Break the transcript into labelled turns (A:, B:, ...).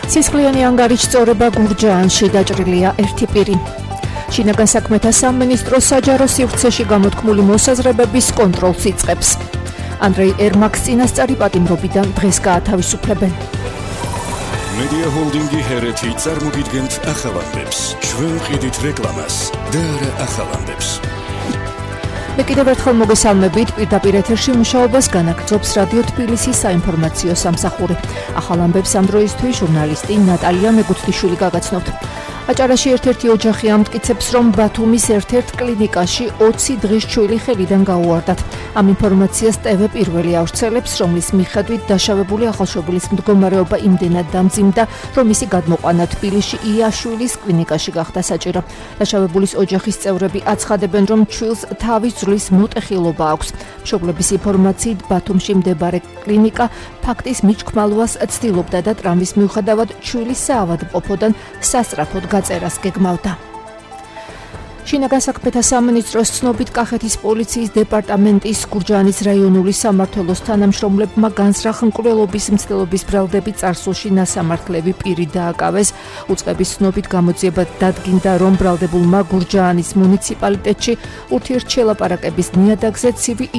A: სისხლიანი ანგარიშ წორება გურჯაანში დაჭრილია ერთი პირი. შინაგან საქმეთა სამინისტრო საჯარო სივრცეში გამოთქმული მოსაზრებების კონტროლს იწყებს. ანდრეი ერმაკს წინასწარი პატიმრობიდან დღეს გაათავისუფლებენ.
B: მედია ჰოლდინგი ჰერეთი წარმოგიდგენთ ახალამდებს. ჩვენ ვყიდით რეკლამას და არა ახალამდებს.
A: მე კიდევ ერთხელ მოგესალმებით, პირდაპირ ეთერში მუშაობას განაგრძობს რადიო თბილისის საინფორმაციო სამსახური. ახალ ამბებს ამ დროისთვის ჟურნალისტი ნატალია მეგუთლიშვილი გაგაცნობთ. აჭარაში ერთ-ერთი ოჯახი ამტკიცებს, რომ ბათუმის ერთ-ერთ კლინიკაში 20 დღის ჩვილი ხელიდან გაუვარდათ. ამ ინფორმაციას ტევ პირველი ავრცელებს, რომლის მიხედვით დაშავებული ახალშობილის მდგომარეობა იმდენად დამძიმდა, რომ მისი გადმოყვანა თბილისში იაშვილის კლინიკაში გახდა საჭირო. დაშავებულის ოჯახის წევრები აცხადებენ, რომ ჩვილს თავის ძვლის მოტეხილობა აქვს. მშობლების ინფორმაციით, ბათუმში მდებარე კლინიკა ფაქტის მიჩქმალვას ცდილობდა და ტრამვის მიუხედავად ჩვილის საავადმყოფოდან სასწრაფოდ გაწერას გეგმავდა. შინაგან საქმეთა სამინისტროს ცნობით, კახეთის პოლიციის დეპარტამენტის გურჯაანის რაიონული სამმართველოს თანამშრომლებმა განსრახ მკვლელობის მცდელობის ბრალდები წარსულში ნასამართლები პირი დააკავეს. უწყების ცნობით გამოძიება დადგინდა, რომ ბრალდებულმა გურჯაანის მუნიციპალიტეტში ურთიერთშელაპარაკების ნიადაგზე ცივი